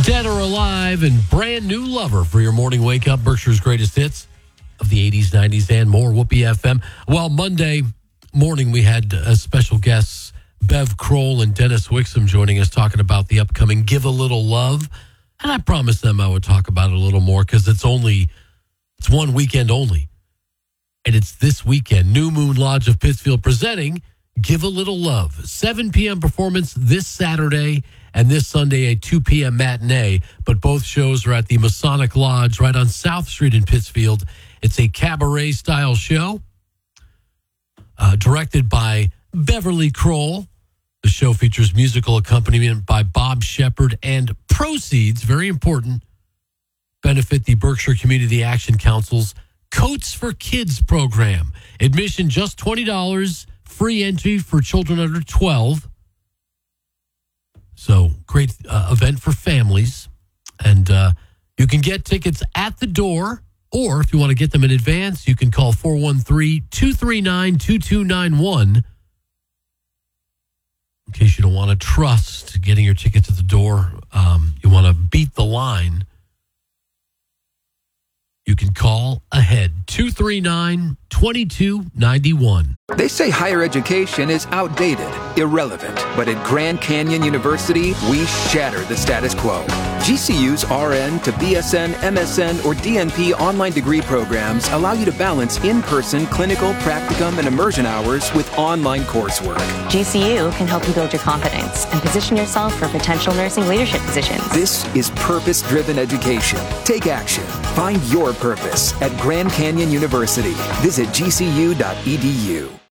Dead or Alive and Brand New Lover for your morning wake up. Berkshire's greatest hits of the 80s, 90s, and more. Whoopee FM. Well, Monday morning we had special guests, Bev Kroll and Dennis Wixom, joining us talking about the upcoming Give a Little Love. And I promised them I would talk about it a little more because it's one weekend only. And it's this weekend. New Moon Lodge of Pittsfield presenting Give a Little Love. 7 p.m. performance this Saturday and this Sunday a 2 p.m. matinee. But both shows are at the Masonic Lodge right on South Street in Pittsfield. It's a cabaret-style show directed by Beverly Kroll. The show features musical accompaniment by Bob Shepard, and proceeds, very important, benefit the Berkshire Community Action Council's Coats for Kids program. Admission just $20, free entry for children under 12. So great event for families. And you can get tickets at the door, or if you want to get them in advance, you can call 413-239-2291. In case you don't want to trust getting your tickets at the door, you want to beat the line, you can call ahead, 239-2291. They say higher education is outdated, irrelevant. But at Grand Canyon University, we shatter the status quo. GCU's RN to BSN, MSN, or DNP online degree programs allow you to balance in-person clinical, practicum, and immersion hours with online coursework. GCU can help you build your confidence and position yourself for potential nursing leadership positions. This is purpose-driven education. Take action. Find your purpose at Grand Canyon University. Visit gcu.edu.